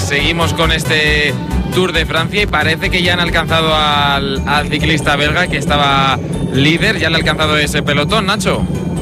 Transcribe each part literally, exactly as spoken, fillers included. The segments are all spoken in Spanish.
seguimos con este Tour de Francia y parece que ya han alcanzado al, al ciclista belga que estaba líder, ya le ha alcanzado ese pelotón, Nacho.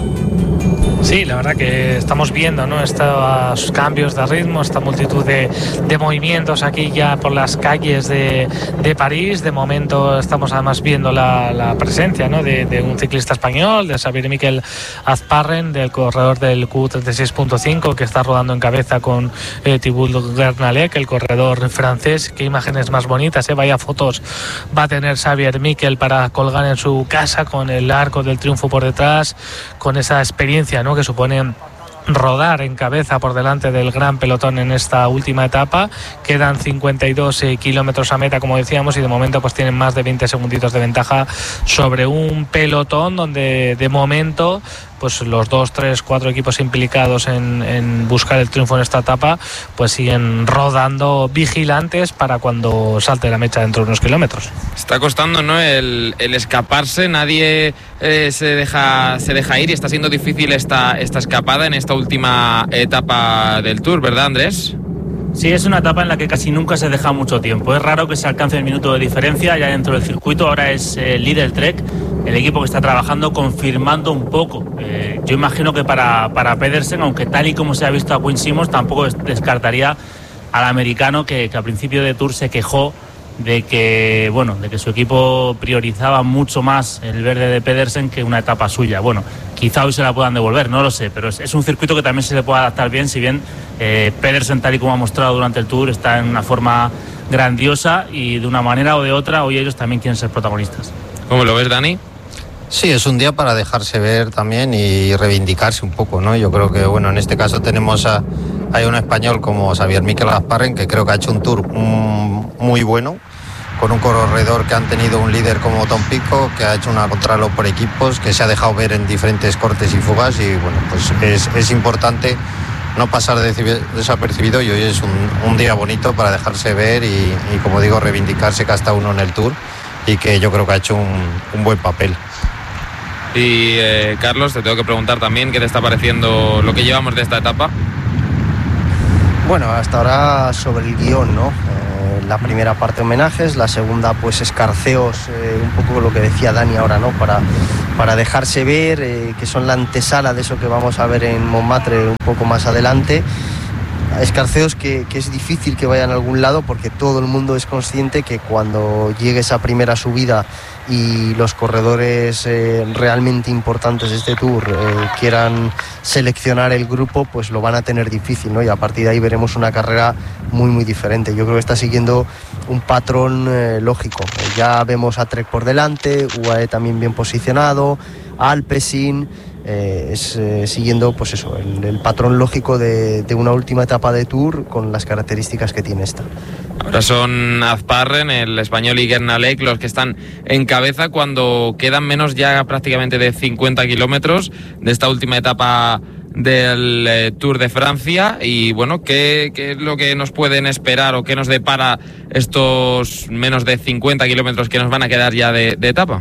Sí, la verdad que estamos viendo, ¿no?, estos cambios de ritmo, esta multitud de, de movimientos aquí ya por las calles de, de París. De momento estamos además viendo la, la presencia, ¿no?, de, de un ciclista español, de Xavier Miquel Azparren, del corredor del Q treinta y seis punto cinco, que está rodando en cabeza con eh, Thibaut Gernalec, el corredor francés. Qué imágenes más bonitas, ¿eh? Vaya fotos va a tener Xavier Miquel para colgar en su casa, con el arco del triunfo por detrás, con esa experiencia, ¿no?, que supone rodar en cabeza por delante del gran pelotón en esta última etapa. Quedan cincuenta y dos eh, kilómetros a meta, como decíamos, y de momento pues tienen más de veinte segunditos de ventaja sobre un pelotón donde de momento pues los dos, tres, cuatro equipos implicados en, en buscar el triunfo en esta etapa pues siguen rodando vigilantes para cuando salte la mecha dentro de unos kilómetros. Está costando, ¿no?, el, el escaparse. Nadie eh, se deja se deja ir y está siendo difícil esta, esta escapada en esta última etapa del Tour, ¿verdad, Andrés? Sí, es una etapa en la que casi nunca se deja mucho tiempo. Es raro que se alcance el minuto de diferencia ya dentro del circuito. Ahora es el eh, líder Trek, el equipo que está trabajando, confirmando un poco. Eh, yo imagino que para, para Pedersen, aunque tal y como se ha visto a Quinn Simmons, tampoco descartaría al americano que, que a principio de Tour se quejó de que, bueno, de que su equipo priorizaba mucho más el verde de Pedersen que una etapa suya. Bueno, quizá hoy se la puedan devolver, no lo sé, pero es, es un circuito que también se le puede adaptar bien, si bien eh, Pedersen, tal y como ha mostrado durante el Tour, está en una forma grandiosa y de una manera o de otra hoy ellos también quieren ser protagonistas. ¿Cómo lo ves, Dani? Sí, es un día para dejarse ver también y reivindicarse un poco, ¿no? Yo creo que, bueno, en este caso tenemos a, hay un español como Xavier Miquel Azparren, que creo que ha hecho un Tour muy bueno, con un corredor que han tenido un líder como Tom Pitcock, que ha hecho una contrarreloj por equipos, que se ha dejado ver en diferentes cortes y fugas, y bueno, pues es, es importante no pasar desapercibido, y hoy es un, un día bonito para dejarse ver y, y, como digo, reivindicarse cada uno en el Tour, y que yo creo que ha hecho un, un buen papel. Y eh, Carlos, te tengo que preguntar también qué te está pareciendo lo que llevamos de esta etapa. Bueno, hasta ahora sobre el guión, ¿no? Eh, la primera parte homenajes, la segunda pues escarceos, eh, un poco lo que decía Dani ahora, ¿no? Para, para dejarse ver, eh, que son la antesala de eso que vamos a ver en Montmartre un poco más adelante. Escarceos que, que es difícil que vayan a algún lado, porque todo el mundo es consciente que cuando llegue esa primera subida y los corredores eh, realmente importantes de este Tour eh, quieran seleccionar el grupo, pues lo van a tener difícil, ¿no? Y a partir de ahí veremos una carrera muy muy diferente. Yo creo que está siguiendo un patrón eh, lógico. Ya vemos a Trek por delante, U A E también bien posicionado, Alpecin. Eh, es eh, siguiendo pues eso, el, el patrón lógico de, de una última etapa de Tour con las características que tiene esta. Ahora son Azparren, el español, y Gernalec los que están en cabeza cuando quedan menos ya prácticamente de cincuenta kilómetros de esta última etapa del eh, Tour de Francia. Y bueno, ¿qué, ¿qué es lo que nos pueden esperar o qué nos depara estos menos de cincuenta kilómetros que nos van a quedar ya de, de etapa?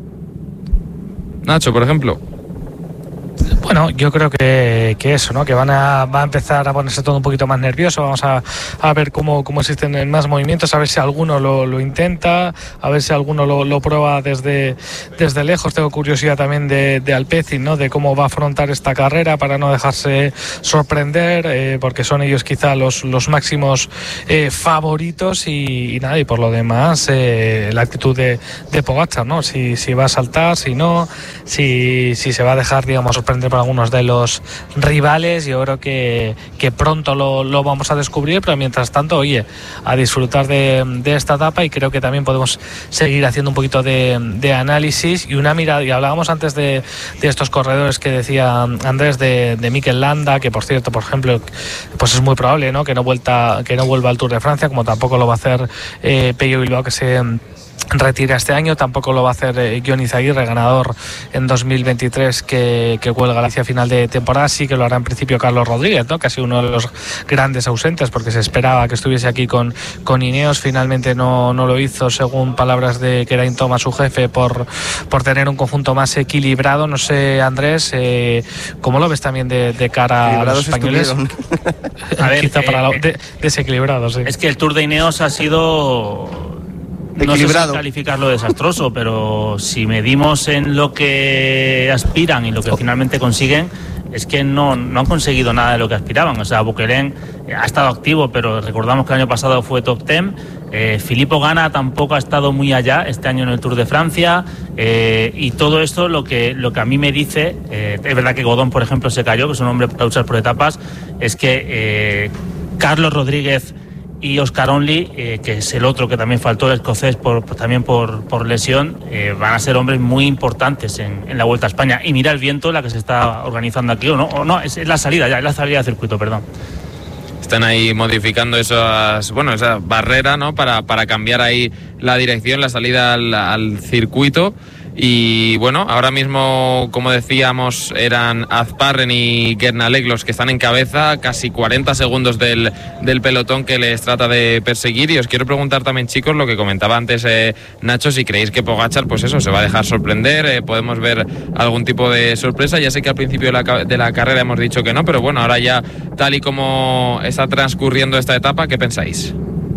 Nacho, por ejemplo. Bueno, yo creo que, que eso, ¿no? Que van a, va a empezar a ponerse todo un poquito más nervioso. Vamos a, a ver cómo, cómo existen más movimientos, a ver si alguno lo, lo intenta, a ver si alguno lo, lo prueba desde, desde lejos. Tengo curiosidad también de, de Alpecin, ¿no? De cómo va a afrontar esta carrera para no dejarse sorprender, eh, porque son ellos quizá los, los máximos eh, favoritos y, y nada, y por lo demás eh, la actitud de, de Pogačar, ¿no? Si, si va a saltar, si no, si, si se va a dejar, digamos, sorprender por algunos de los rivales. Yo creo que, que pronto lo, lo vamos a descubrir, pero mientras tanto, oye, a disfrutar de, de esta etapa, y creo que también podemos seguir haciendo un poquito de, de análisis y una mirada. Y hablábamos antes de, de estos corredores que decía Andrés, de, de Mikel Landa, que por cierto, por ejemplo, pues es muy probable, ¿no? que no vuelta, que no vuelva al Tour de Francia, como tampoco lo va a hacer eh, Pello Bilbao, que se retira este año. Tampoco lo va a hacer eh, Jon Izagirre, ganador en dos mil veintitrés, que, que cuelga hacia final de temporada. Sí que lo hará en principio Carlos Rodríguez, ¿no? Casi uno de los grandes ausentes, porque se esperaba que estuviese aquí con, con Ineos. Finalmente no, no lo hizo, según palabras de Geraint Thomas, su jefe, por, por tener un conjunto más equilibrado. No sé, Andrés, eh, ¿cómo lo ves también de, de cara a los españoles? A ver, quizá eh, para la, de, desequilibrado, sí. Es que el Tour de Ineos ha sido... No sé si calificarlo desastroso, pero si medimos en lo que aspiran y lo que finalmente consiguen, es que no, no han conseguido nada de lo que aspiraban. O sea, Bukelen ha estado activo, pero recordamos que el año pasado fue top diez. Eh, Filippo Ganna tampoco ha estado muy allá este año en el Tour de Francia. Eh, y todo esto lo que, lo que a mí me dice, eh, es verdad que Godón, por ejemplo, se cayó, que es un hombre para luchar por etapas, es que eh, Carlos Rodríguez y Oscar Onley, eh, que es el otro que también faltó, el escocés, por, por, también por, por lesión, eh, van a ser hombres muy importantes en, en la Vuelta a España. Y mira el viento, la que se está organizando aquí, o no, o no es, es la salida ya, es la salida del circuito, perdón. Están ahí modificando esas, bueno, esa barrera, ¿no? Para, para cambiar ahí la dirección, la salida al, al circuito. Y bueno, ahora mismo, como decíamos, eran Azparren y Guernalec los que están en cabeza, casi cuarenta segundos del, del pelotón que les trata de perseguir. Y os quiero preguntar también, chicos, lo que comentaba antes eh, Nacho, si creéis que Pogačar, pues eso, se va a dejar sorprender, eh, podemos ver algún tipo de sorpresa. Ya sé que al principio de la, de la carrera hemos dicho que no, pero bueno, ahora ya, tal y como está transcurriendo esta etapa, ¿qué pensáis?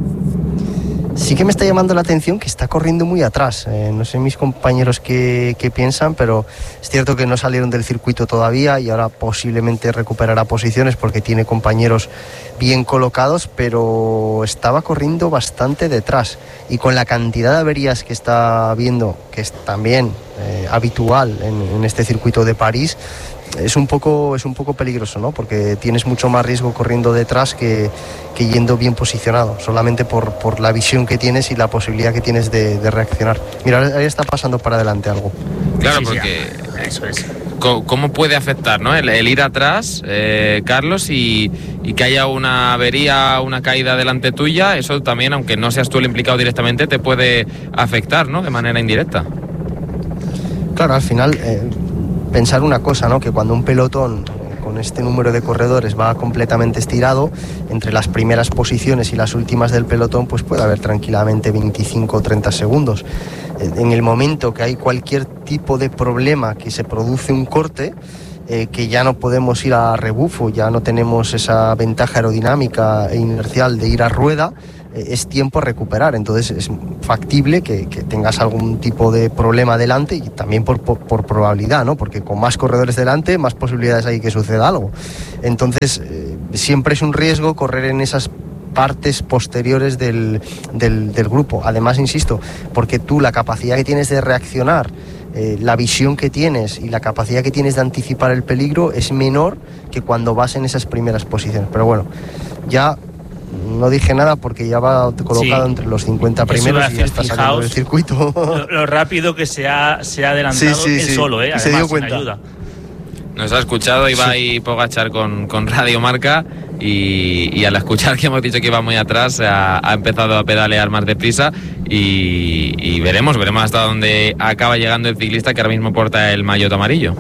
Sí que me está llamando la atención que está corriendo muy atrás. Eh, no sé mis compañeros qué, qué piensan, pero es cierto que no salieron del circuito todavía y ahora posiblemente recuperará posiciones porque tiene compañeros bien colocados, pero estaba corriendo bastante detrás. Y con la cantidad de averías que está viendo, que es también eh, habitual en, en este circuito de París, es un poco es un poco peligroso, ¿no? Porque tienes mucho más riesgo corriendo detrás que, que yendo bien posicionado, solamente por, por la visión que tienes y la posibilidad que tienes de, de reaccionar. Mira, ahí está pasando para adelante algo. Claro, Sí, sí, porque eso es. ¿Cómo puede afectar, ¿no? el, el ir atrás, eh, Carlos, y, y que haya una avería, una caída delante tuya? Eso también, aunque no seas tú el implicado directamente, te puede afectar, ¿no? De manera indirecta. Claro, al final, eh, pensar una cosa, ¿no? Que cuando un pelotón eh, con este número de corredores va completamente estirado, entre las primeras posiciones y las últimas del pelotón, pues puede haber tranquilamente veinticinco o treinta segundos. Eh, en el momento que hay cualquier tipo de problema, que se produce un corte, eh, que ya no podemos ir a rebufo, ya no tenemos esa ventaja aerodinámica e inercial de ir a rueda, es tiempo a recuperar. Entonces es factible que, que tengas algún tipo de problema delante, y también por, por, por probabilidad, ¿no? Porque con más corredores delante, más posibilidades hay que suceda algo. Entonces eh, siempre es un riesgo correr en esas partes posteriores del, del, del grupo. Además, insisto, porque tú la capacidad que tienes de reaccionar, eh, la visión que tienes y la capacidad que tienes de anticipar el peligro es menor que cuando vas en esas primeras posiciones. Pero bueno, ya no dije nada porque ya va colocado sí, entre los cincuenta primeros y ya está saliendo del circuito. Lo, lo rápido que se ha, se ha adelantado sí, sí, él sí. solo, ¿eh? Además, se dio cuenta. Ayuda. Nos ha escuchado Ibai sí. Pogačar con, con Radio Marca y, y al escuchar que hemos dicho que iba muy atrás ha, ha empezado a pedalear más deprisa y, y veremos, veremos hasta dónde acaba llegando el ciclista que ahora mismo porta el maillot amarillo.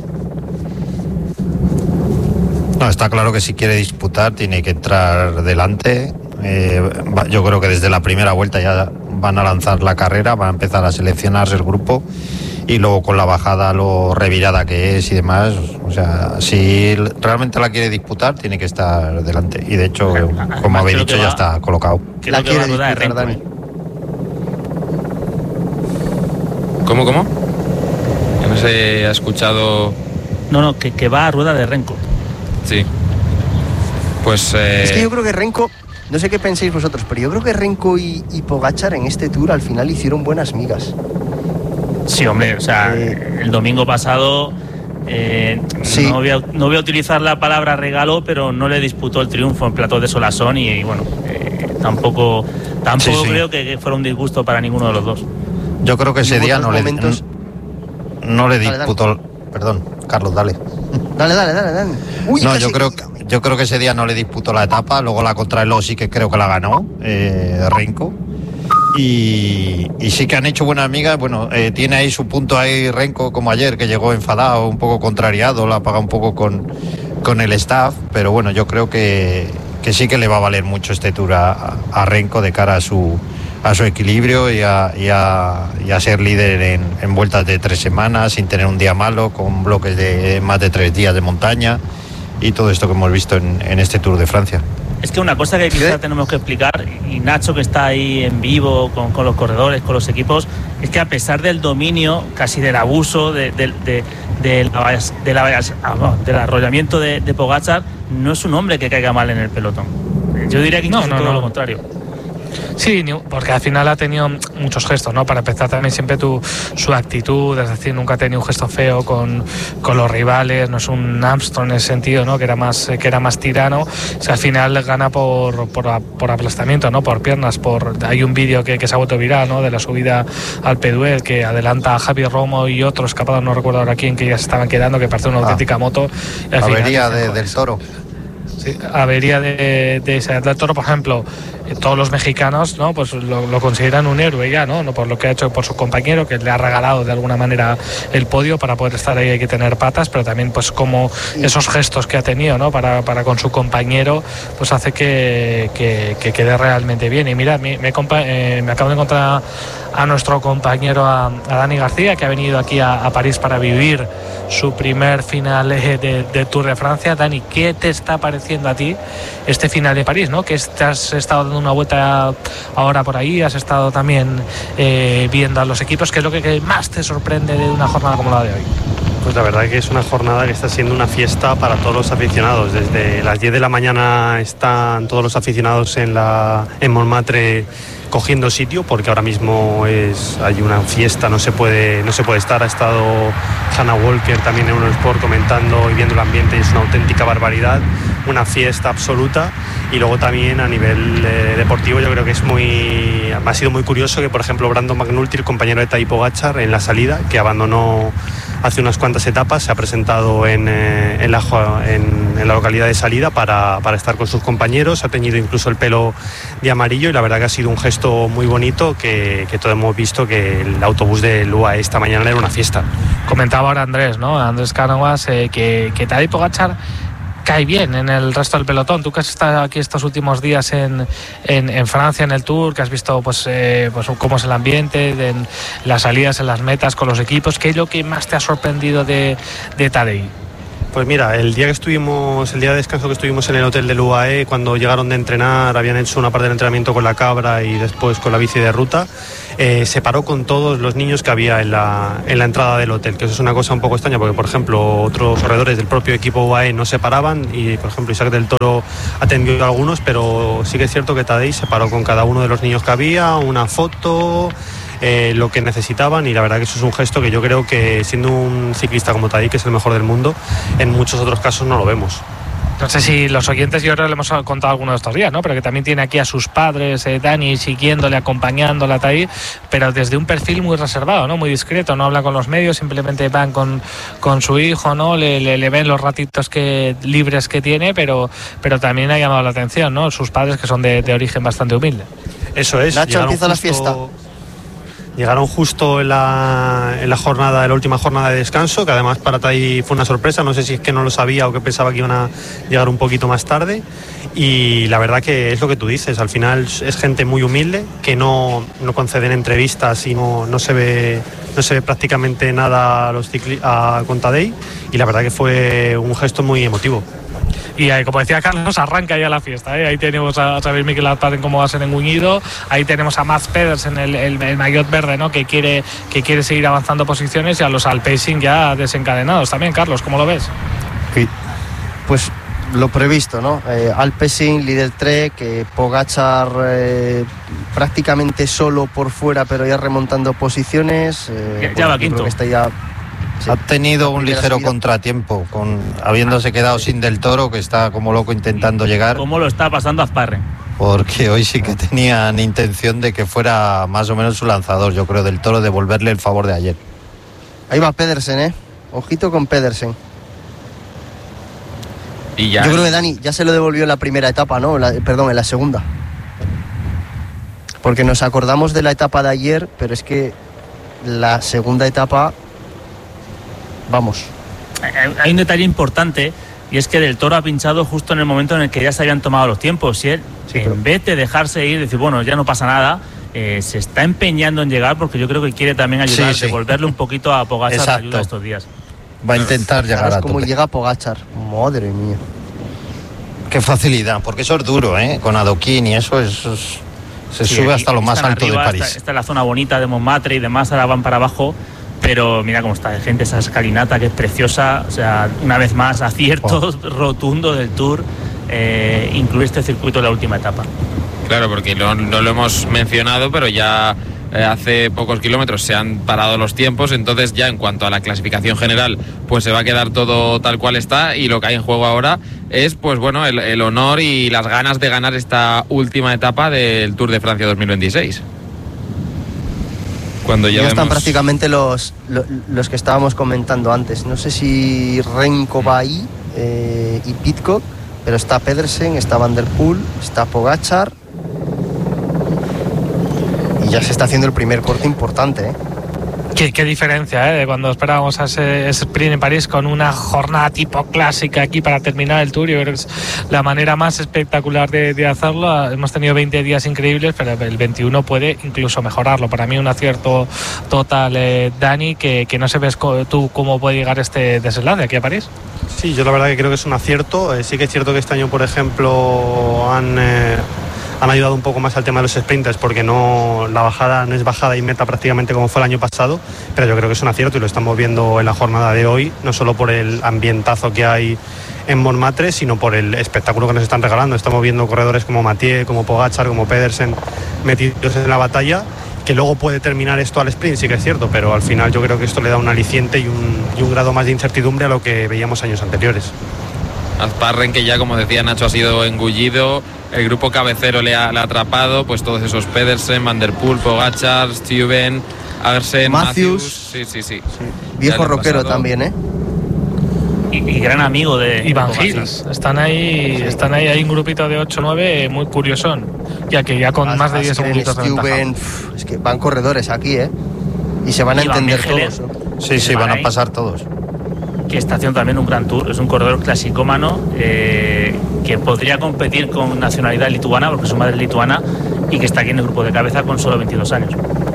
No, está claro que si quiere disputar tiene que entrar delante. Eh, yo creo que desde la primera vuelta ya van a lanzar la carrera, van a empezar a seleccionarse el grupo y luego con la bajada, lo revirada que es y demás, o sea, si realmente la quiere disputar tiene que estar delante y de hecho, además, como habéis dicho, va, ya está colocado. La quiere disputar, Renko, Dani. ¿Cómo, cómo? Yo no sé, ha escuchado... No, no, que, que va a rueda de Renko. Sí. Pues... Eh... Es que yo creo que Renko... No sé qué pensáis vosotros, pero yo creo que Renko y, y Pogačar en este Tour al final hicieron buenas migas. Sí, hombre, o sea, eh, el domingo pasado eh, sí. no, voy a, no voy a utilizar la palabra regalo, pero no le disputó el triunfo en plató de Solasson y, y bueno, eh, tampoco tampoco sí, sí. creo que, que fuera un disgusto para ninguno de los dos. Yo creo que ese día no momentos... le, no, no le disputó... Dale, dale. Perdón, Carlos, dale. Dale, dale, dale, dale. Uy, no, yo creo, yo creo que ese día no le disputó la etapa, luego la contrarreloj sí que creo que la ganó, eh, Renko. Y, y sí que han hecho buenas amigas. Bueno, eh, tiene ahí su punto ahí Renko, como ayer, que llegó enfadado, un poco contrariado, lo ha pagado un poco con, con el staff, pero bueno, yo creo que, que sí que le va a valer mucho este Tour a, a Renko de cara a su, a su equilibrio y a, y a, y a ser líder en, en vueltas de tres semanas, sin tener un día malo, con bloques de más de tres días de montaña y todo esto que hemos visto en, en este Tour de Francia. Es que una cosa que quizá tenemos que explicar, y Nacho que está ahí en vivo con, con los corredores, con los equipos, es que a pesar del dominio, casi del abuso, de, de, de, de la, de la, del arrollamiento de, de Pogačar, no es un hombre que caiga mal en el pelotón. Yo diría que incluso no, no, todo no. lo contrario. Sí, porque al final ha tenido muchos gestos, ¿no? Para empezar también siempre tu, su actitud, es decir, nunca ha tenido un gesto feo con, con los rivales, no es un Armstrong en ese sentido, ¿no? Que era más, que era más tirano. O sea, al final gana por, por, por aplastamiento, ¿no? Por piernas, por hay un vídeo que, que se ha vuelto viral, ¿no? De la subida al Peduel, que adelanta a Javier Romo y otro escapado, no recuerdo ahora quién, que ya se estaban quedando, que parece una auténtica ah, moto. Y al avería final, de, del Toro. Sí, avería de, de, de del Toro, por ejemplo, todos los mexicanos, ¿no? Pues lo, lo consideran un héroe ya, ¿no? No por lo que ha hecho por su compañero, que le ha regalado de alguna manera el podio. Para poder estar ahí hay que tener patas, pero también pues como esos gestos que ha tenido, ¿no? Para, para con su compañero, pues hace que, que, que quede realmente bien. Y mira, me, me, eh, me acabo de encontrar a nuestro compañero, a, a Dani García, que ha venido aquí a, a París para vivir su primer final de, de Tour de Francia. Dani, ¿qué te está pareciendo a ti este final de París, ¿no? Que te has estado dando una vuelta ahora por ahí, has estado también eh, viendo a los equipos. ¿Qué es lo que más te sorprende de una jornada como la de hoy? Pues la verdad que es una jornada que está siendo una fiesta para todos los aficionados. Desde las diez de la mañana están todos los aficionados en, la, en Montmartre cogiendo sitio, porque ahora mismo es, hay una fiesta, no se puede, no se puede estar. Ha estado Hannah Walker también en Eurosport comentando y viendo el ambiente, y es una auténtica barbaridad, una fiesta absoluta. Y luego también a nivel eh, deportivo yo creo que es muy, ha sido muy curioso que, por ejemplo, Brandon McNulty, el compañero de Tadej Pogačar, en la salida, que abandonó hace unas cuantas etapas, se ha presentado en, eh, en, la, en, en la localidad de salida para, para estar con sus compañeros, ha teñido incluso el pelo de amarillo, y la verdad que ha sido un gesto muy bonito, que, que todos hemos visto que el autobús del U A E esta mañana era una fiesta. Comentaba ahora Andrés, ¿no? Andrés Cánovas, eh, que, que Tadej Pogačar cae bien en el resto del pelotón. Tú que has estado aquí estos últimos días en, en, en Francia, en el Tour, que has visto pues, eh, pues cómo es el ambiente, en las salidas, en las metas con los equipos, ¿qué es lo que más te ha sorprendido de, de Tadej? Pues mira, el día que estuvimos, el día de descanso que estuvimos en el hotel del U A E, cuando llegaron de entrenar, habían hecho una parte del entrenamiento con la cabra y después con la bici de ruta, eh, se paró con todos los niños que había en la, en la entrada del hotel, que eso es una cosa un poco extraña, porque por ejemplo otros corredores del propio equipo U A E no se paraban, y por ejemplo Isaac del Toro atendió a algunos, pero sí que es cierto que Tadej se paró con cada uno de los niños que había, una foto, Eh, lo que necesitaban, y la verdad que eso es un gesto que yo creo que, siendo un ciclista como Tadej, que es el mejor del mundo, en muchos otros casos no lo vemos. No sé si los oyentes, yo creo que le hemos contado algunos de estos días, ¿no? Pero que también tiene aquí a sus padres, eh, Dani, siguiéndole, acompañándole a Tadej, pero desde un perfil muy reservado, ¿no? Muy discreto, no habla con los medios, simplemente van con, con su hijo, ¿no? Le, le, le ven los ratitos que, libres que tiene, pero, pero también ha llamado la atención, ¿no? Sus padres, que son de, de origen bastante humilde. Eso es. Nacho, empieza justo... la fiesta. Llegaron justo en la, en la jornada, en la última jornada de descanso, que además para Tadej fue una sorpresa. No sé si es que no lo sabía o que pensaba que iban a llegar un poquito más tarde. Y la verdad que es lo que tú dices, al final es gente muy humilde, que no, no conceden entrevistas y no, no se ve no se ve prácticamente nada a los cicli- a, con Tadej, y la verdad que fue un gesto muy emotivo. Y ahí, como decía Carlos, arranca ya la fiesta, ¿eh? Ahí tenemos a Xavier Miquel Arpad en cómo va a ser engullido. Ahí tenemos a Mads Pedersen, el, el, el maillot verde, ¿no? Que quiere, que quiere seguir avanzando posiciones, y a los Alpecin ya desencadenados también. Carlos, ¿cómo lo ves? Sí. Pues lo previsto, ¿no? Eh, Alpecin, líder Trek, eh, Pogačar eh, prácticamente solo por fuera, pero ya remontando posiciones. Eh, ya, ya va quinto. Creo que está ya... Sí. Ha tenido un ligero contratiempo, con habiéndose quedado sin Del Toro, que está como loco intentando llegar. ¿Cómo lo está pasando Azparren? Porque hoy sí que tenían intención de que fuera más o menos su lanzador, yo creo, Del Toro, devolverle el favor de ayer. Ahí va Pedersen, ¿eh? Ojito con Pedersen. Y ya... Yo creo que Dani ya se lo devolvió en la primera etapa, ¿no? La, perdón, en la segunda. porque nos acordamos de la etapa de ayer, pero es que la segunda etapa, vamos. Hay un detalle importante, y es que Del Toro ha pinchado justo en el momento en el que ya se habían tomado los tiempos, y él, sí, en pero... vez de dejarse ir, decir, bueno, ya no pasa nada, eh, se está empeñando en llegar, porque yo creo que quiere también ayudar, sí, sí. devolverle un poquito a Pogačar la ayuda estos días. Va a intentar llegar a como tope. Llega Pogačar, madre mía. Qué facilidad, porque eso es duro, ¿eh? Con adoquín y eso, eso es, se sí, sube hasta lo más alto arriba, de París. Esta, esta es la zona bonita de Montmartre y demás, ahora van para abajo, pero mira cómo está de gente esa escalinata que es preciosa, o sea, una vez más, acierto oh. rotundo del Tour, eh, incluir este circuito en la última etapa. Claro, porque no, no lo hemos mencionado, pero ya eh, hace pocos kilómetros se han parado los tiempos, entonces ya en cuanto a la clasificación general, pues se va a quedar todo tal cual está, y lo que hay en juego ahora es, pues bueno, el, el honor y las ganas de ganar esta última etapa del Tour de Francia dos mil veintiséis. Cuando ya, ya vemos... están prácticamente los, los, los que estábamos comentando antes. No sé si Renko va ahí eh, y Pidcock, pero está Pedersen, está Van der Poel, está Pogačar. Y ya se está haciendo el primer corte importante, ¿eh? Qué, qué diferencia, ¿eh? De cuando esperábamos a ese, ese sprint en París con una jornada tipo clásica aquí para terminar el Tour. Yo creo que es la manera más espectacular de, de hacerlo. Hemos tenido veinte días increíbles, pero el veintiuno puede incluso mejorarlo. Para mí un acierto total, eh, Dani, que, que no sé ves tú cómo puede llegar este desenlace aquí a París. Sí, yo la verdad que creo que es un acierto. Eh, sí que es cierto que este año, por ejemplo, han... Eh... han ayudado un poco más al tema de los sprinters, porque no, la bajada no es bajada y meta prácticamente como fue el año pasado, pero yo creo que es un acierto y lo estamos viendo en la jornada de hoy, no solo por el ambientazo que hay en Montmartre, sino por el espectáculo que nos están regalando. Estamos viendo corredores como Mathieu, como Pogačar, como Pedersen metidos en la batalla, que luego puede terminar esto al sprint, sí que es cierto, pero al final yo creo que esto le da un aliciente y un, y un grado más de incertidumbre a lo que veíamos años anteriores. Asparren, que ya, como decía Nacho, ha sido engullido, el grupo cabecero le ha, le ha atrapado, pues todos esos Pedersen, Van der Poel, Pogačar, Stuyven, Aersen, Matthews. Matthews. Sí, sí, sí. sí. Viejo rockero pasado. También, ¿eh? Y, y gran amigo de Ivan Gils. Están ahí, sí. están ahí, hay un grupito de ocho nueve muy curiosón, ya que ya con As, más de diez segundos de ventaja. Es que van corredores aquí, ¿eh? Y se van a Iván entender Mejele, todos. ¿eh? Sí, sí, van a pasar todos. Que está haciendo también un gran tour, es un corredor clasicómano eh, que podría competir con nacionalidad lituana, porque su madre es lituana, y que está aquí en el grupo de cabeza con solo veintidós años.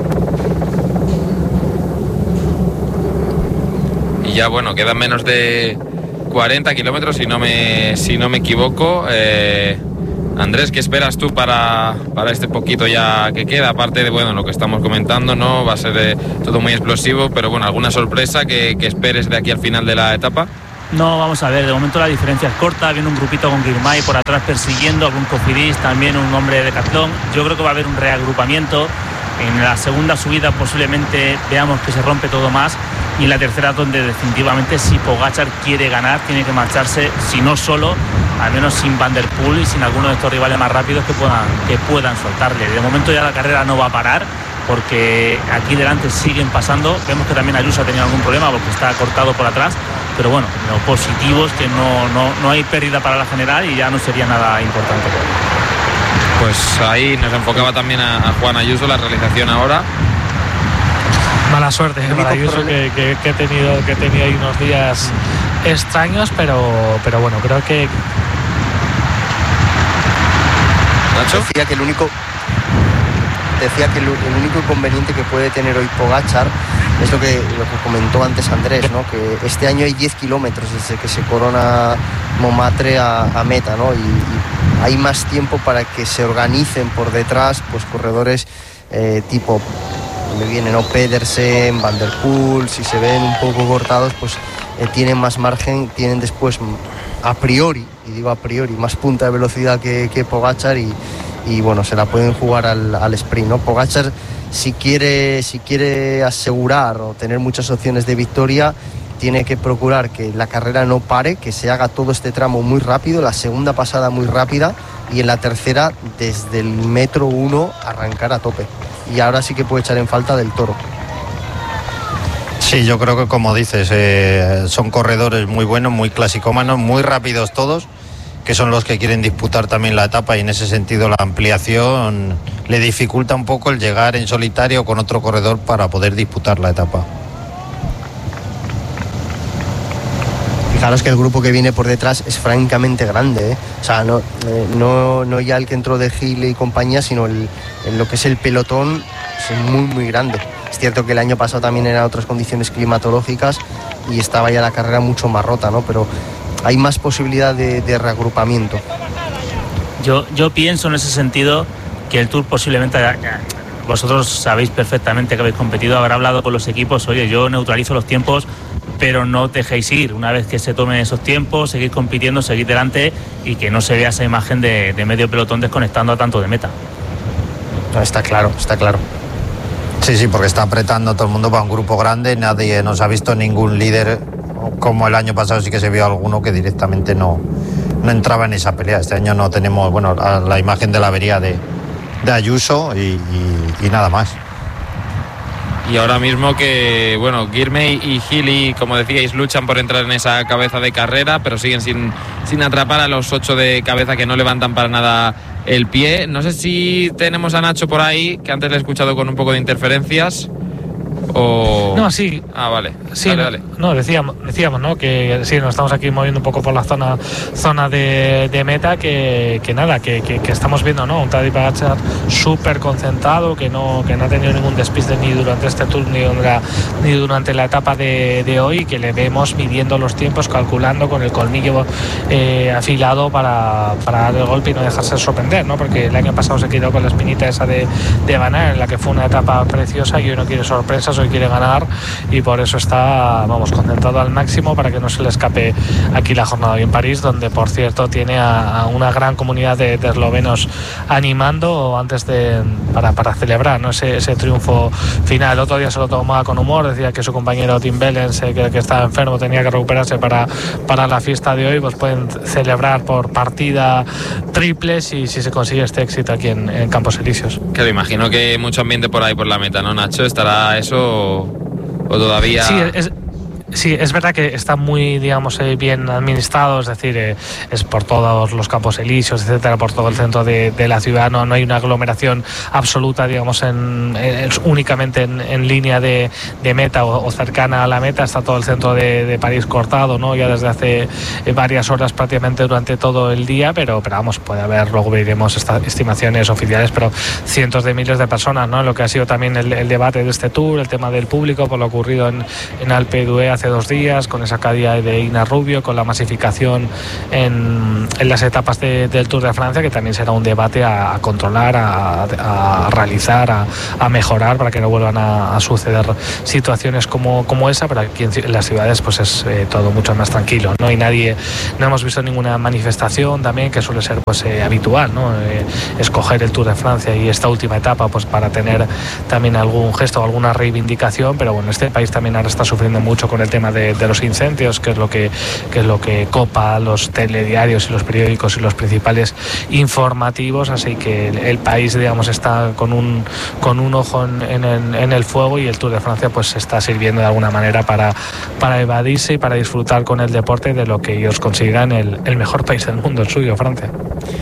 Y ya, bueno, quedan menos de cuarenta kilómetros, si no me, si no me equivoco. Eh, Andrés, ¿qué esperas tú para, para este poquito ya que queda? Aparte de, bueno, lo que estamos comentando, ¿no? Va a ser eh, todo muy explosivo, pero bueno, ¿alguna sorpresa que, que esperes de aquí al final de la etapa? No, vamos a ver, de momento la diferencia es corta, viene un grupito con Girmay por atrás persiguiendo, algún Cofidis, también un hombre de Decathlon. Yo creo que va a haber un reagrupamiento. En la segunda subida posiblemente veamos que se rompe todo más, y en la tercera donde definitivamente, si Pogačar quiere ganar, tiene que marcharse, si no solo, al menos sin Van der Poel y sin alguno de estos rivales más rápidos que puedan, que puedan soltarle. De momento ya la carrera no va a parar, porque aquí delante siguen pasando. Vemos que también Ayuso ha tenido algún problema porque está cortado por atrás, pero bueno, lo positivo es que no, no, no hay pérdida para la general y ya no sería nada importante. Pues ahí nos enfocaba también a, a Juan Ayuso la realización ahora. Mala suerte para Ayuso, que, que, que, he tenido, que he tenido ahí unos días extraños, pero, pero bueno, creo que... ¿Nacho? Decía que el único... Decía que el, el único inconveniente que puede tener hoy Pogačar es lo que, lo que comentó antes Andrés, ¿no? Que este año hay diez kilómetros desde que se corona Montmartre a, a meta, ¿no? Y, y hay más tiempo para que se organicen por detrás, pues corredores eh, tipo, me viene, ¿no? Pedersen, Van der Poel, si se ven un poco cortados, pues eh, tienen más margen, tienen después a priori, y digo a priori, más punta de velocidad que, que Pogačar y y bueno, se la pueden jugar al, al sprint, ¿no? Pogačar, si quiere, si quiere asegurar o tener muchas opciones de victoria, tiene que procurar que la carrera no pare, que se haga todo este tramo muy rápido, la segunda pasada muy rápida, y en la tercera, desde el metro uno, arrancar a tope. Y ahora sí que puede echar en falta Del Toro. Sí, yo creo que, como dices, eh, son corredores muy buenos, muy clasicómanos, muy rápidos todos, que son los que quieren disputar también la etapa, y en ese sentido la ampliación le dificulta un poco el llegar en solitario con otro corredor para poder disputar la etapa. Fijaros que el grupo que viene por detrás es francamente grande, ¿eh? O sea, no, eh, no, no ya el que entró de Gil y compañía, sino el, el, lo que es el pelotón es muy, muy grande. Es cierto que el año pasado también eran otras condiciones climatológicas y estaba ya la carrera mucho más rota, ¿no? Pero hay más posibilidad de, de reagrupamiento. Yo, yo pienso en ese sentido que el Tour posiblemente, vosotros sabéis perfectamente que habéis competido, habrá hablado con los equipos, oye, yo neutralizo los tiempos, pero no os dejéis ir. Una vez que se tomen esos tiempos, seguid compitiendo, seguid delante y que no se vea esa imagen de, de medio pelotón desconectando a tanto de meta. No, está claro, está claro. Sí, sí, porque está apretando todo el mundo para un grupo grande, nadie nos ha visto ningún líder, como el año pasado sí que se vio alguno que directamente no, no entraba en esa pelea. Este año no tenemos, bueno, la, la imagen de la avería de, de Ayuso y, y, y nada más. Y ahora mismo que, bueno, Girmay y Healy, como decíais, luchan por entrar en esa cabeza de carrera, pero siguen sin, sin atrapar a los ocho de cabeza que no levantan para nada el pie. No sé si tenemos a Nacho por ahí, que antes le he escuchado con un poco de interferencias. O... No, sí. Ah, vale. Sí, vale, no, vale. no, decíamos, decíamos, ¿no? Que sí, nos estamos aquí moviendo un poco por la zona zona de, de meta, que, que nada, que, que, que estamos viendo, ¿no? Un Tadej Pogačar súper concentrado, que no, que no ha tenido ningún despiste ni durante este tour ni durante la, ni durante la etapa de, de hoy, que le vemos midiendo los tiempos, calculando con el colmillo eh, afilado para, para dar el golpe y no dejarse sorprender, ¿no? Porque el año pasado se quedó con la espinita esa de, de Banal, en la que fue una etapa preciosa, y hoy no quiere sorpresas, hoy quiere ganar, y por eso está, vamos, concentrado al máximo para que no se le escape aquí la jornada hoy en París, donde por cierto tiene a, a una gran comunidad de, de eslovenos animando antes de para, para celebrar, ¿no? ese, ese triunfo final. El otro día se lo tomaba con humor, decía que su compañero Tim Wellens, eh, que, que estaba enfermo, tenía que recuperarse para, para la fiesta de hoy. Pues pueden celebrar por partida triples y si se consigue este éxito aquí en, en Campos Elíseos. Claro, imagino que mucho ambiente por ahí por la meta, ¿no, Nacho? ¿Estará eso o todavía...? Sí, es... Sí, es verdad que está muy, digamos, eh, bien administrado, es decir, eh, es por todos los Campos Elíseos, etcétera, por todo el centro de, de la ciudad. No, no hay una aglomeración absoluta, digamos, en, en, únicamente en, en línea de, de meta o, o cercana a la meta. Está todo el centro de, de París cortado, ¿no? Ya desde hace eh, varias horas prácticamente durante todo el día, pero, pero vamos, puede haber, luego veremos estas estimaciones oficiales, pero cientos de miles de personas, ¿no? Lo que ha sido también el, el debate de este tour, el tema del público, por lo ocurrido en, en Alpe d'Huez hace dos días, con esa caída de Igna Rubio, con la masificación en, en las etapas de, del Tour de Francia, que también será un debate a, a controlar, a, a realizar, a, a mejorar para que no vuelvan a, a suceder situaciones como, como esa, pero aquí en, en las ciudades pues es eh, todo mucho más tranquilo, ¿no? Y nadie, no hemos visto ninguna manifestación también, que suele ser pues eh, habitual, ¿no? Eh, escoger el Tour de Francia y esta última etapa pues para tener también algún gesto o alguna reivindicación, pero bueno, este país también ahora está sufriendo mucho con el tema de, de los incendios, que es lo que, que es lo que copa los telediarios y los periódicos y los principales informativos, así que el, el país, digamos, está con un con un ojo en, en, el, en el fuego, y el Tour de Francia pues está sirviendo de alguna manera para, para evadirse y para disfrutar con el deporte de lo que ellos consideran el, el mejor país del mundo, el suyo, Francia.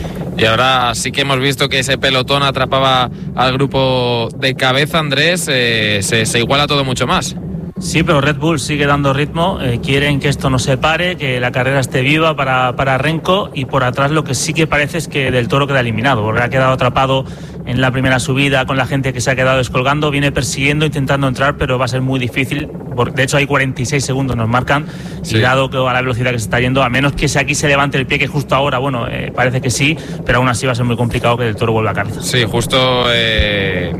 Y ahora sí que hemos visto que ese pelotón atrapaba al grupo de cabeza, Andrés, eh, se, se iguala todo mucho más. Sí, pero Red Bull sigue dando ritmo, eh, quieren que esto no se pare, que la carrera esté viva para, para Renko, y por atrás lo que sí que parece es que Del Toro queda eliminado, porque ha quedado atrapado en la primera subida con la gente que se ha quedado descolgando, viene persiguiendo, intentando entrar, pero va a ser muy difícil, porque de hecho hay cuarenta y seis segundos nos marcan, sí. Y dado que a la velocidad que se está yendo, a menos que aquí se levante el pie, que justo ahora, bueno, eh, parece que sí, pero aún así va a ser muy complicado que Del Toro vuelva a cabeza. Sí, justo... Eh,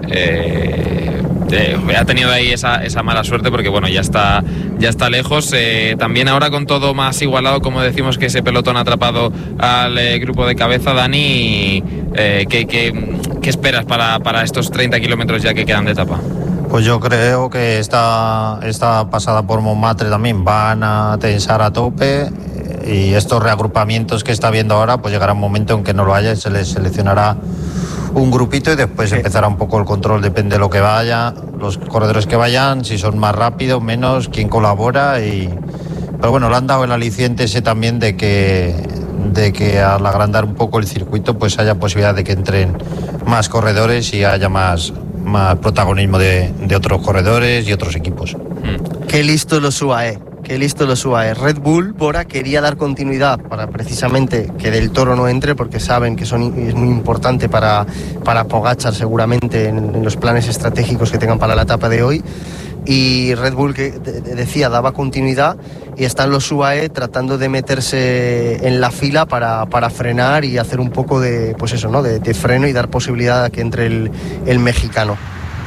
eh... Eh, ha tenido ahí esa, esa mala suerte porque bueno, ya está ya está lejos. Eh, también ahora con todo más igualado, como decimos, que ese pelotón ha atrapado al eh, grupo de cabeza, Dani, eh, ¿qué, qué, qué esperas para, para estos treinta kilómetros ya que quedan de etapa? Pues yo creo que esta, esta pasada por Montmartre también van a tensar a tope, y estos reagrupamientos que está viendo ahora, pues llegará un momento en que no lo haya y se les seleccionará un grupito y después sí. Empezará un poco el control, depende de lo que vaya, los corredores que vayan, si son más rápidos, menos, quién colabora. Y pero bueno, le han dado el aliciente ese también de que de que al agrandar un poco el circuito pues haya posibilidad de que entren más corredores y haya más, más protagonismo de, de otros corredores y otros equipos. Mm. Qué listo los U A E. Qué listo los U A E. Red Bull, Bora, quería dar continuidad para precisamente que Del Toro no entre, porque saben que son, es muy importante para, para Pogačar seguramente en, en los planes estratégicos que tengan para la etapa de hoy. Y Red Bull, que de, de, decía, daba continuidad, y están los U A E tratando de meterse en la fila para, para frenar y hacer un poco de, pues eso, ¿no? de, de freno y dar posibilidad a que entre el, el mexicano.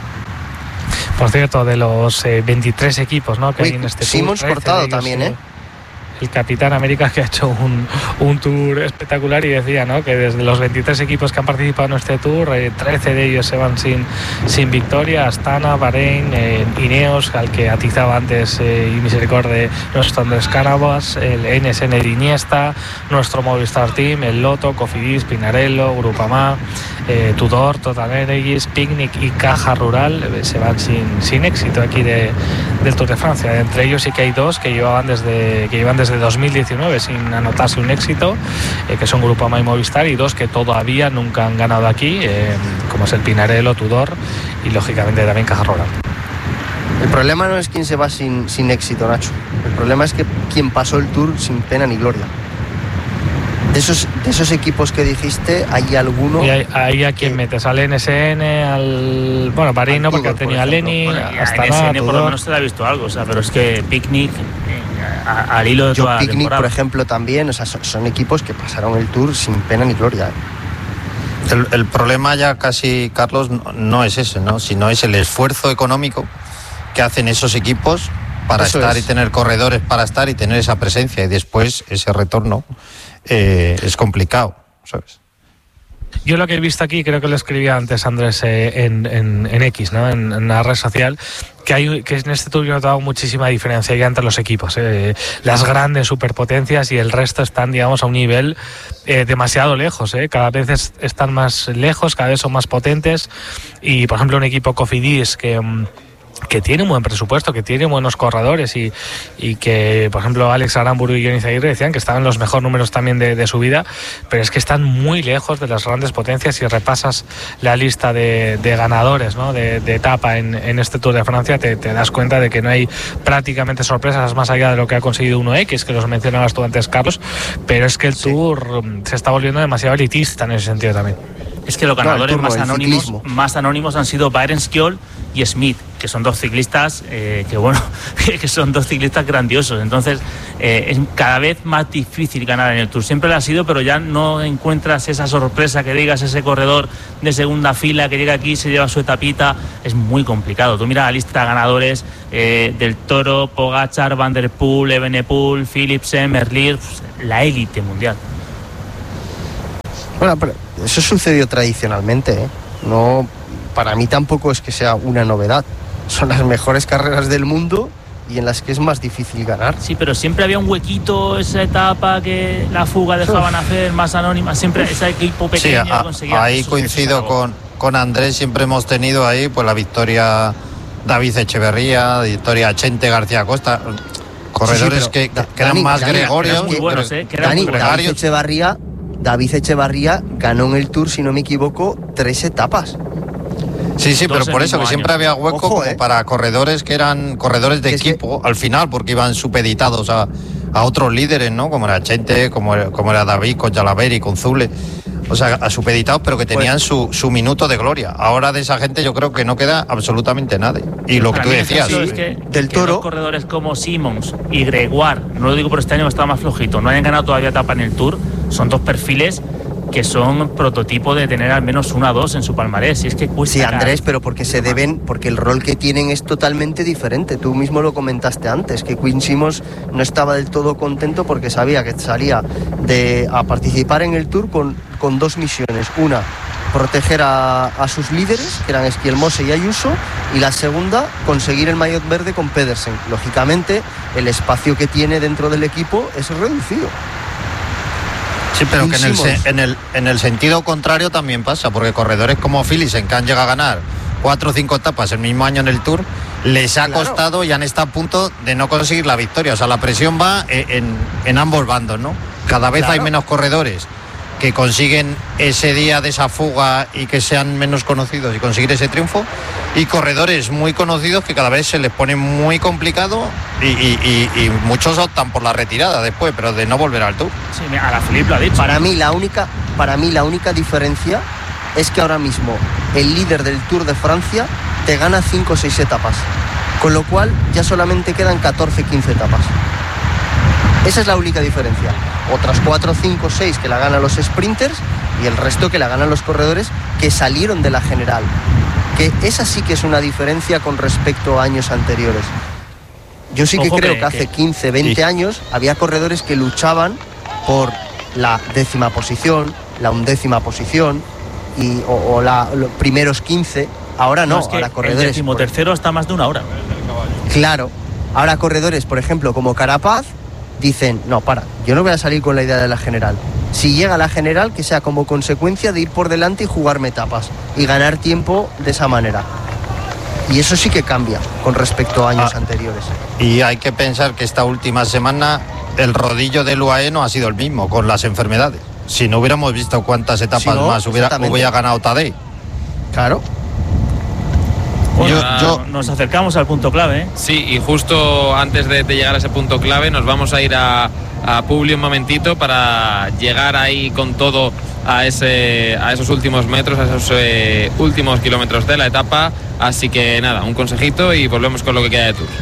Por cierto, de los eh, veintitrés equipos, ¿no? que Uy, hay en este Simons tour, cortado ellos, también, ¿eh? El Capitán América, que ha hecho un, un tour espectacular, y decía, ¿no? que desde los veintitrés equipos que han participado en este tour, eh, trece de ellos se van sin, sin victoria. Astana, Bahrein, eh, Ineos, al que atizaba antes eh, y Misericordia, nuestro Andrés Cánovas, el N S N de Iniesta, nuestro Movistar Team, el Lotto, Cofidis, Pinarello, Groupama, eh, Tudor, Total Energies, Picnic y Caja Rural eh, se van sin, sin éxito aquí de, del Tour de Francia. Entre ellos sí que hay dos que llevaban desde que llevan desde desde dos mil diecinueve sin anotarse un éxito, eh, que son Groupama y Movistar, y dos que todavía nunca han ganado aquí, eh, como es el Pinarello, Tudor y lógicamente también Caja Rural. El problema no es quién se va sin, sin éxito, Nacho. El problema es que quién pasó el Tour sin pena ni gloria. De esos, de esos equipos que dijiste, ¿hay alguno? ¿Y ahí a quién metes? ¿Al N S N? Al... Bueno, Bahrein no, porque ha tenido a Lenin, bueno, hasta N S N por lo menos se le ha visto algo, o sea, pero es que Picnic, a, al hilo de Yo, toda la Picnic, temporada. por ejemplo, también, o sea, son, son equipos que pasaron el Tour sin pena ni gloria. ¿eh? El, el problema ya casi, Carlos, no, no es ese, ¿no? Sino es el esfuerzo económico que hacen esos equipos para Eso estar es. y tener corredores para estar y tener esa presencia, y después ese retorno eh, es complicado, ¿sabes? Yo lo que he visto aquí, creo que lo escribía antes Andrés eh, en, en, en X, ¿no? en, en la red social, que hay que en este tour yo he notado muchísima diferencia ya entre los equipos. Eh. Las grandes superpotencias y el resto están, digamos, a un nivel eh, demasiado lejos. Eh. Cada vez es, están más lejos, cada vez son más potentes. Y, por ejemplo, un equipo Cofidis que... que tiene un buen presupuesto, que tiene buenos corredores y, y que, por ejemplo, Alex Aramburu y Johnny Zaguirre decían que estaban los mejores números también de, de su vida, pero es que están muy lejos de las grandes potencias. Si repasas la lista de, de ganadores, ¿no? de, de etapa en, en este Tour de Francia, te, te das cuenta de que no hay prácticamente sorpresas más allá de lo que ha conseguido uno X, que los mencionabas tú antes, Carlos, pero es que el sí. Tour se está volviendo demasiado elitista en ese sentido también. Es que los ganadores no, turno, más anónimos más anónimos han sido Byron Skjold y Smith, que son dos ciclistas eh, que bueno que son dos ciclistas grandiosos. Entonces eh, es cada vez más difícil ganar en el Tour. Siempre lo ha sido, pero ya no encuentras esa sorpresa que digas, ese corredor de segunda fila que llega aquí y se lleva su etapita. Es muy complicado. Tú mira la lista de ganadores eh, del Toro, Pogačar, Van der Poel, Evenepoel, Philipsen, Merlier, pues, la élite mundial. Bueno, pero eso sucedió tradicionalmente, ¿eh? No, para mí tampoco es que sea una novedad. Son las mejores carreras del mundo y en las que es más difícil ganar. Sí, pero siempre había un huequito, esa etapa que la fuga dejaban Uf. hacer, más anónima, siempre ese equipo pequeño sí, a, conseguía. Ahí coincido con, con Andrés, siempre hemos tenido ahí pues la victoria David Echeverría, victoria Chente García Costa, corredores sí, sí, que, que eran Dani, más Dani, gregorios. Muy buenos, ¿eh? Que eran Dani, muy David Echeverría David Echevarría ganó en el Tour, si no me equivoco, tres etapas. Sí, sí, pero por eso, que año. siempre había hueco Ojo, como eh. para corredores que eran corredores de equipo, que... al final, porque iban supeditados a, a otros líderes, ¿no? Como era Chente, como era, como era David, con Jalaveri, con Zule. O sea, a supeditados, pero que tenían pues, su, su minuto de gloria. Ahora de esa gente yo creo que no queda absolutamente nadie. Y lo que tú decías. Es que, del que Toro. Los corredores como Simons y Gregoire, no lo digo por este año que estaba más flojito, no hayan ganado todavía etapa en el Tour, son dos perfiles que son prototipo de tener al menos una o dos en su palmarés. Y es que cuesta. Sí, Andrés, pero porque se deben, porque el rol que tienen es totalmente diferente. Tú mismo lo comentaste antes, que Quinn Simmons no estaba del todo contento porque sabía que salía de, a participar en el Tour con, con dos misiones. Una, proteger a, a sus líderes, que eran Esquielmose y Ayuso, y la segunda, conseguir el maillot verde con Pedersen. Lógicamente, el espacio que tiene dentro del equipo es reducido. Sí, pero que en el, en, el, en el sentido contrario también pasa, porque corredores como Philipsen, que han llegado a ganar cuatro o cinco etapas el mismo año en el Tour, les ha claro. costado y han estado a punto de no conseguir la victoria. O sea, la presión va en, en ambos bandos, ¿no? cada vez Claro. hay menos corredores que consiguen ese día de esa fuga y que sean menos conocidos y conseguir ese triunfo, y corredores muy conocidos que cada vez se les pone muy complicado y, y, y, y muchos optan por la retirada después, pero de no volver al Tour. Sí, mira, Alaphilippe lo ha dicho. Para mí la única, para mí la única diferencia es que ahora mismo el líder del Tour de Francia te gana cinco o seis etapas, con lo cual ya solamente quedan catorce quince etapas. Esa es la única diferencia. Otras cuatro, cinco, seis que la ganan los sprinters y el resto que la ganan los corredores que salieron de la general. Que esa sí que es una diferencia con respecto a años anteriores. Yo sí que Ojo creo que- que hace que- quince, veinte Sí. años había corredores que luchaban por la décima posición, la undécima posición y, o, o la, los primeros quince. Ahora no, es que ahora el corredores. decimotercero está más de una hora. Claro, ahora corredores, por ejemplo, como Carapaz, dicen, no, para, yo no voy a salir con la idea de la general. Si llega la general, que sea como consecuencia de ir por delante y jugarme etapas y ganar tiempo de esa manera. Y eso sí que cambia con respecto a años Ah. anteriores. Y hay que pensar que esta última semana el rodillo del U A E no ha sido el mismo con las enfermedades. Si no hubiéramos visto cuántas etapas Si no, más hubiera, exactamente. hubiera ganado Tadej. Claro. Bueno, Yo- ahora yo- nos acercamos al punto clave, ¿eh? Sí, y justo antes de, de llegar a ese punto clave nos vamos a ir a, a Publi un momentito para llegar ahí con todo a, ese, a esos últimos metros, a esos eh, últimos kilómetros de la etapa. Así que nada, un consejito y volvemos con lo que queda de Tour.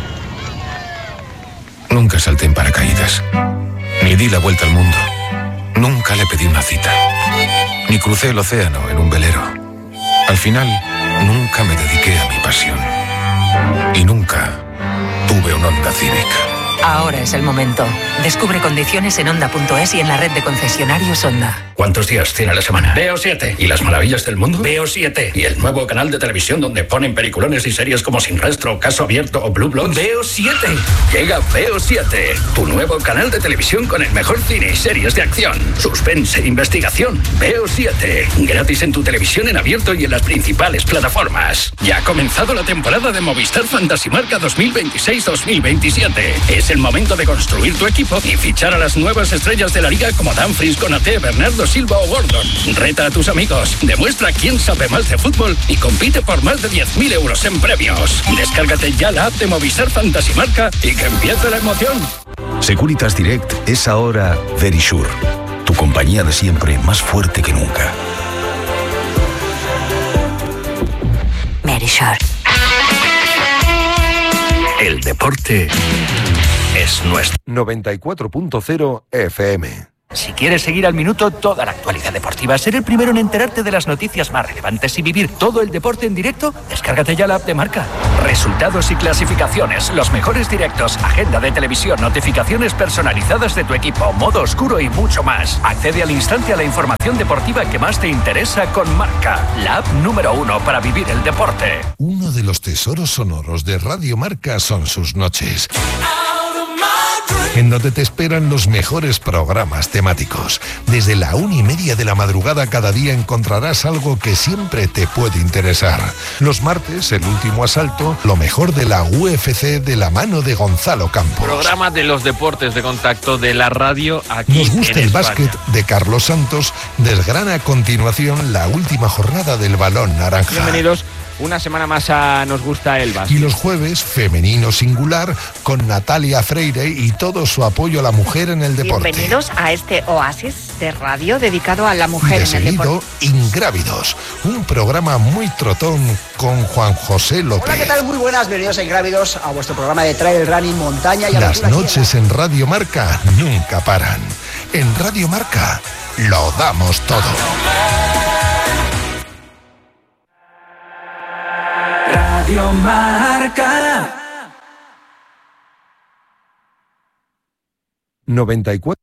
Nunca salté en paracaídas, ni di la vuelta al mundo, nunca le pedí una cita, ni crucé el océano en un velero. Al final, nunca me dediqué a mi pasión. Y nunca tuve un Honda Civic. Ahora es el momento. Descubre condiciones en Honda punto es y en la red de concesionarios Honda. ¿Cuántos días tiene la semana? Veo siete. ¿Y las maravillas del mundo? Veo siete. ¿Y el nuevo canal de televisión donde ponen peliculones y series como Sin Rastro, Caso Abierto o Blue Bloods? Veo siete. Llega Veo siete, tu nuevo canal de televisión con el mejor cine y series de acción, suspense e investigación. Veo siete. Gratis en tu televisión en abierto y en las principales plataformas. Ya ha comenzado la temporada de Movistar Fantasy Marca dos mil veintiséis dos mil veintisiete. Es el momento de construir tu equipo y fichar a las nuevas estrellas de la liga como Dumfries, Konaté, Bernardo Silva o Gordon. Reta a tus amigos, demuestra quién sabe más de fútbol y compite por más de diez mil euros en premios. Descárgate ya la app de Movistar Fantasy Marca y que empiece la emoción. Securitas Direct es ahora Verisure, tu compañía de siempre más fuerte que nunca. Verisure. El deporte es nuestro. noventa y cuatro punto cero F M. Si quieres seguir al minuto toda la actualidad deportiva, ser el primero en enterarte de las noticias más relevantes y vivir todo el deporte en directo, descárgate ya la app de Marca. Resultados y clasificaciones, los mejores directos, agenda de televisión, notificaciones personalizadas de tu equipo, modo oscuro y mucho más. Accede al instante a la información deportiva que más te interesa con Marca, la app número uno para vivir el deporte. Uno de los tesoros sonoros de Radio Marca son sus noches, en donde te esperan los mejores programas temáticos. Desde la una y media de la madrugada cada día encontrarás algo que siempre te puede interesar. Los martes, el último asalto, lo mejor de la U F C de la mano de Gonzalo Campos. Programa de los deportes de contacto de la radio aquí Nos gusta en el España. básquet de Carlos Santos, desgrana a continuación la última jornada del balón naranja. Bienvenidos una semana más a Nos Gusta el Básquet. Y los jueves, femenino singular, con Natalia Freire y todo su apoyo a la mujer en el deporte. Bienvenidos a este oasis de radio dedicado a la mujer De en el seguido, deporte. Ingrávidos, un programa muy trotón con Juan José López. Hola, ¿qué tal? Muy buenas, bienvenidos a Ingrávidos, a vuestro programa de trail running, montaña y Las aventura aquí en noches en Radio Marca nunca paran. En Radio Marca lo damos todo. Radio Marca. noventa y cuatro.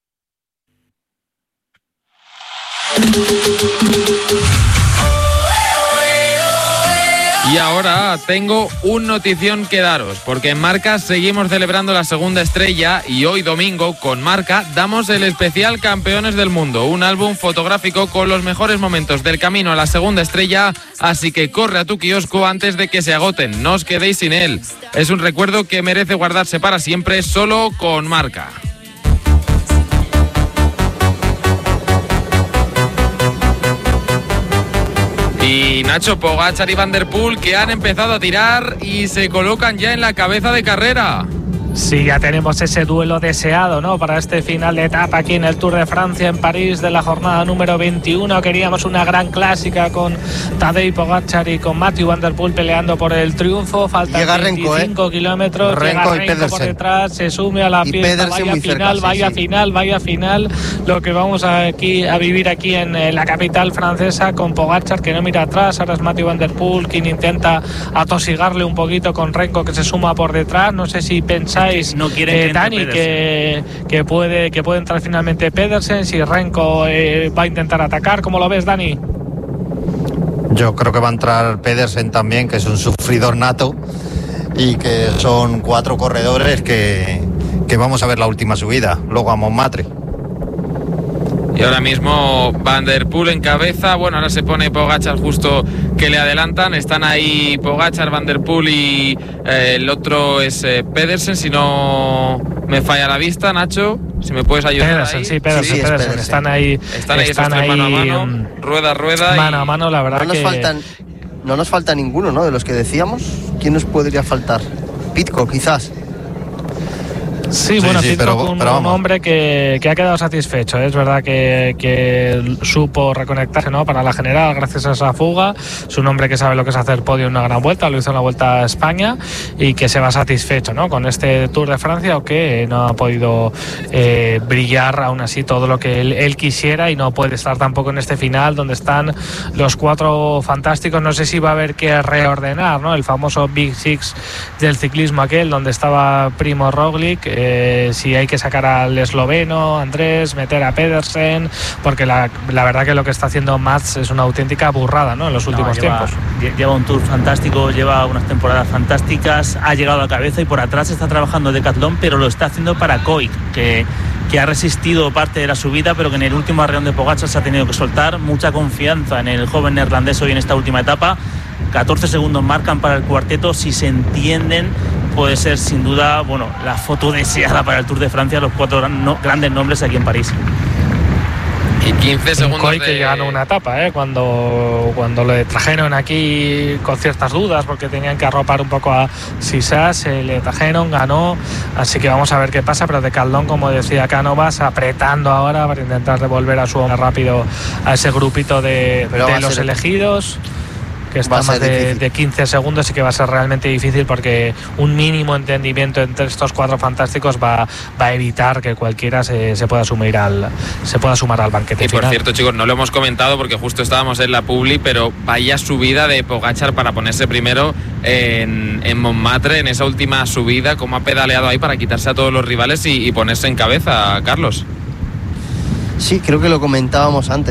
Y ahora tengo un notición que daros, porque en Marca seguimos celebrando la segunda estrella y hoy domingo con Marca damos el especial Campeones del Mundo, un álbum fotográfico con los mejores momentos del camino a la segunda estrella, así que corre a tu kiosco antes de que se agoten, no os quedéis sin él. Es un recuerdo que merece guardarse para siempre solo con Marca. Y Nacho, Pogačar y Van der Poel, que han empezado a tirar y se colocan ya en la cabeza de carrera. Sí, ya tenemos ese duelo deseado, ¿no? Para este final de etapa aquí en el Tour de Francia en París de la jornada número veintiuno. Queríamos una gran clásica con Tadej Pogačar y con Mathieu Van der Poel peleando por el triunfo. Faltan llega veinticinco Renko, ¿eh? kilómetros. Renko llega y Renko por detrás, se sume a la y fiesta. Pedersen Vaya muy final, cerca, sí, vaya sí. final, vaya final. Lo que vamos a, aquí, a vivir aquí en eh, la capital francesa con Pogačar, que no mira atrás. Ahora es Mathieu Van der Poel quien intenta atosigarle un poquito con Renko, que se suma por detrás. No sé si pensáis... No quiere Eh, Dani, que, que, puede, que puede entrar finalmente Pedersen, si Renko eh, va a intentar atacar. ¿Cómo lo ves, Dani? Yo creo que va a entrar Pedersen también, que es un sufridor nato, y que son cuatro corredores que, que vamos a ver la última subida, luego a Montmartre. Y ahora mismo Van der Poel en cabeza. Bueno, ahora se pone Pogačar justo que le adelantan. Están ahí Pogačar, Van der Poel y eh, el otro es eh, Pedersen, si no me falla la vista, Nacho. Si me puedes ayudar. Pedersen, ahí. sí, Pedersen, Sí, sí, Pedersen. Pedersen. Están ahí, están ahí, están esos tres ahí mano a mano, rueda a rueda. Mano y... a mano, la verdad no nos que... faltan, no nos falta ninguno, ¿no? De los que decíamos. ¿Quién nos podría faltar? Pitco, quizás. Sí, Sí, bueno, sí, Pitcock, pero- un, pero un vamos. hombre que, que ha quedado satisfecho. Es verdad que, que supo reconectarse, ¿no? Para la general gracias a esa fuga. Es un hombre que sabe lo que es hacer podio en una gran vuelta. Lo hizo en la Vuelta a España y que se va satisfecho, ¿no? Con este Tour de Francia, o que no ha podido eh, brillar aún así todo lo que él, él quisiera, y no puede estar tampoco en este final donde están los cuatro fantásticos. No sé si va a haber que reordenar, ¿no? El famoso Big Six del ciclismo aquel, donde estaba Primo Roglic. Eh, si hay que sacar al esloveno Andrés, meter a Pedersen, porque la, la verdad que lo que está haciendo Mats es una auténtica burrada, ¿no? En los últimos No, lleva, tiempos. Lleva un tour fantástico, lleva unas temporadas fantásticas, ha llegado a la cabeza y por atrás está trabajando Decathlon, pero lo está haciendo para Koik, que, que ha resistido parte de la subida, pero que en el último arreón de Pogačar se ha tenido que soltar. Mucha confianza en el joven neerlandés hoy en esta última etapa. catorce segundos marcan para el cuarteto. Si se entienden, puede ser sin duda, bueno, la foto deseada para el Tour de Francia, los cuatro gran, no, grandes nombres aquí en París. Y quince segundos Koik, de... que ganó una etapa, ¿eh? cuando, cuando le trajeron aquí con ciertas dudas porque tenían que arropar un poco a Sisas, se le trajeron, ganó, así que vamos a ver qué pasa. Pero Decathlon, como decía Cánovas, apretando ahora para intentar devolver a su hombre rápido a ese grupito de, Pero va de a los ser- elegidos, que va está a ser más de, difícil. de quince segundos, y que va a ser realmente difícil, porque un mínimo entendimiento entre estos cuatro fantásticos va, va a evitar que cualquiera se, se pueda sumir al se pueda sumar al banquete Y por final. cierto, chicos, no lo hemos comentado porque justo estábamos en la publi, pero vaya subida de Pogačar para ponerse primero en, en Montmartre, en esa última subida, cómo ha pedaleado ahí para quitarse a todos los rivales y, y ponerse en cabeza, Carlos. Sí, creo que lo comentábamos antes.